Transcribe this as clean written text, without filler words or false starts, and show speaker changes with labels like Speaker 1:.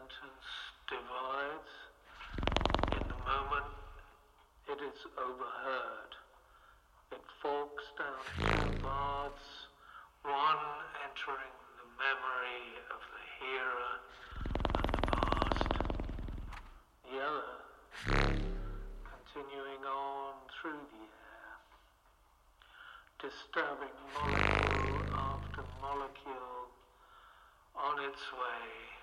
Speaker 1: sentence divides. In the moment, it is overheard. It forks down two paths, one entering the memory of the hearer and the past, the other continuing on through the air, disturbing molecule after molecule on its way